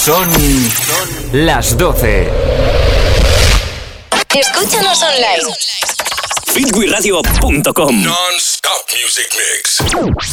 Son las 12. Escúchanos online. Fitwiradio.com. Non-stop music mix.